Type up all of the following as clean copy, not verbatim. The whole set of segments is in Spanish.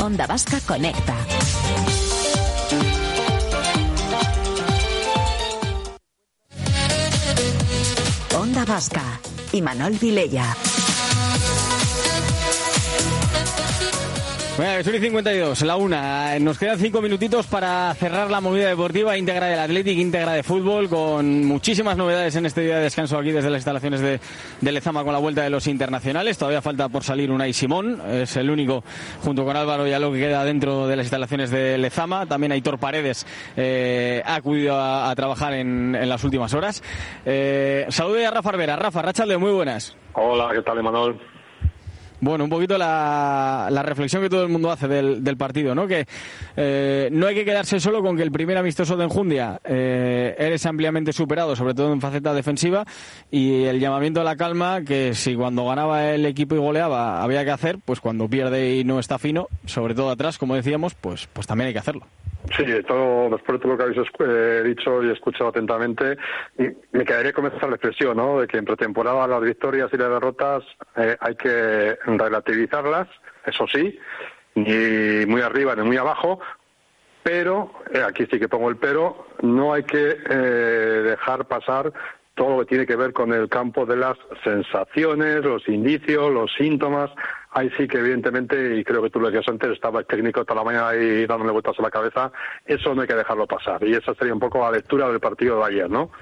Onda Vasca conecta. Onda Vasca, Imanol Vilella. Bueno, Suri 52, la una. Nos quedan 5 minutitos para cerrar la movida deportiva íntegra del Athletic, íntegra de fútbol, con muchísimas novedades en este día de descanso aquí desde las instalaciones de Lezama con la vuelta de los internacionales. Todavía falta por salir Unai Simón, es el único, junto con Álvaro Yaló, que queda dentro de las instalaciones de Lezama. También Aitor Paredes ha acudido a trabajar en las últimas horas. Salude a Rafa Arbera. Rafa, Rachalde, muy buenas. Hola, ¿qué tal, Imanol? Bueno, un poquito la reflexión que todo el mundo hace del partido, ¿no? Que no hay que quedarse solo con que el primer amistoso de Enjundia eres ampliamente superado, sobre todo en faceta defensiva, y el llamamiento a la calma, que si cuando ganaba el equipo y goleaba había que hacer, pues cuando pierde y no está fino, sobre todo atrás, como decíamos, pues también hay que hacerlo. Sí, después de todo lo que habéis dicho y escuchado atentamente, me quedaría con esa reflexión, ¿no? De que en pretemporada las victorias y las derrotas hay que relativizarlas, eso sí, ni muy arriba ni muy abajo, pero, aquí sí que pongo el pero, no hay que dejar pasar todo lo que tiene que ver con el campo de las sensaciones, los indicios, los síntomas. Ahí sí que evidentemente, y creo que tú lo decías antes, estaba el técnico toda la mañana ahí dándole vueltas a la cabeza, eso no hay que dejarlo pasar. Y esa sería un poco la lectura del partido de ayer, ¿no?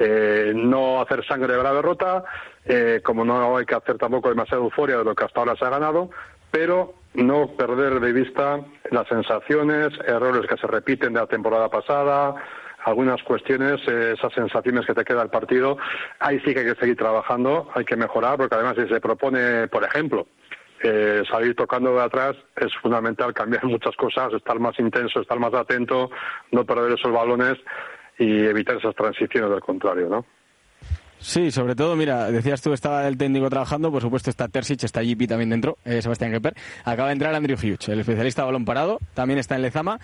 No hacer sangre de la derrota, como no hay que hacer tampoco demasiada euforia de lo que hasta ahora se ha ganado, pero no perder de vista las sensaciones, errores que se repiten de la temporada pasada, algunas cuestiones, esas sensaciones que te queda el partido. Ahí sí que hay que seguir trabajando, hay que mejorar, porque además si se propone, por ejemplo, salir tocando de atrás, es fundamental cambiar muchas cosas, estar más intenso, estar más atento, no perder esos balones y evitar esas transiciones del contrario, ¿no? Sí, sobre todo, mira, decías tú, estaba el técnico trabajando, por supuesto está Terzic, está JP también dentro, Sebastián Kepper, acaba de entrar Andrew Hughes, el especialista de balón parado, también está en Lezama,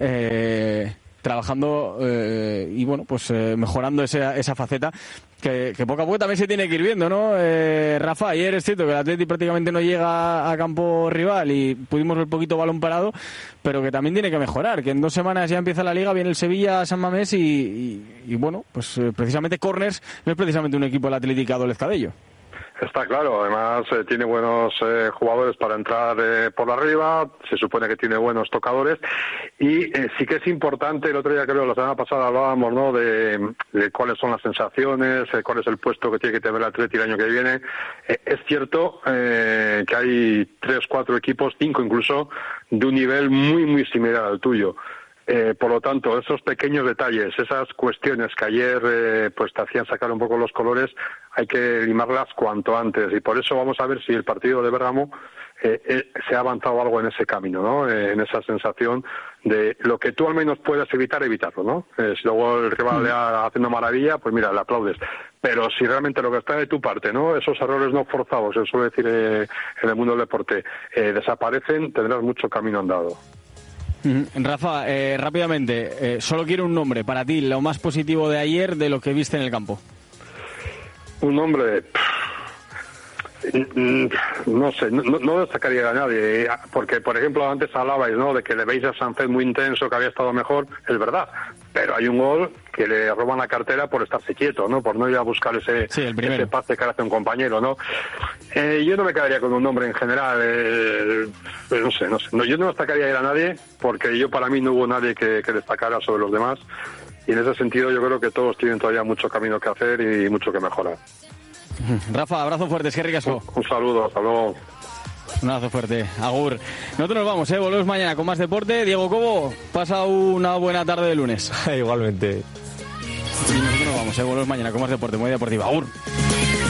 trabajando y bueno, pues mejorando esa faceta que poco a poco también se tiene que ir viendo, ¿no? Rafa, ayer es cierto que el Atleti prácticamente no llega a campo rival y pudimos ver poquito balón parado, pero que también tiene que mejorar, que en 2 semanas ya empieza la Liga, viene el Sevilla, San Mamés y bueno, pues precisamente Corners no es precisamente un equipo del Atleti que adolezca de ello. Está claro, además tiene buenos jugadores para entrar por arriba, se supone que tiene buenos tocadores y sí que es importante, el otro día creo, la semana pasada hablábamos, ¿no?, de cuáles son las sensaciones, cuál es el puesto que tiene que tener el Atleti el año que viene. Es cierto que hay 3, 4 equipos, 5 incluso, de un nivel muy, muy similar al tuyo. Por lo tanto, esos pequeños detalles, esas cuestiones que ayer pues te hacían sacar un poco los colores, hay que limarlas cuanto antes. Y por eso vamos a ver si el partido de Bérgamo se ha avanzado algo en ese camino, ¿no? En esa sensación de lo que tú al menos puedas evitarlo, ¿no? Si luego el rival le va haciendo maravilla, pues mira, le aplaudes. Pero si realmente lo que está de tu parte, ¿no?, esos errores no forzados, se suele decir en el mundo del deporte, desaparecen, tendrás mucho camino andado. Rafa, rápidamente, solo quiero un nombre para ti, lo más positivo de ayer de lo que viste en el campo. Un nombre, no sé, no destacaría a nadie, porque por ejemplo antes hablabais, ¿no?, de que le veis a Sánchez muy intenso, que había estado mejor, es verdad, pero hay un gol que le roban la cartera por estarse quieto, ¿no?, por no ir a buscar ese pase que hace un compañero, ¿no? Yo no me quedaría con un nombre en general, no sé, yo no destacaría a nadie, porque para mí no hubo nadie que destacara sobre los demás, y en ese sentido yo creo que todos tienen todavía mucho camino que hacer y mucho que mejorar. Rafa, abrazo fuerte, es que ricasco. Un saludo, hasta luego. Un abrazo fuerte, agur. Nosotros nos vamos, volvemos mañana con más deporte. Diego Cobo, pasa una buena tarde de lunes. Igualmente. Y nosotros nos vamos, volvemos mañana con más deporte, muy deportiva, agur.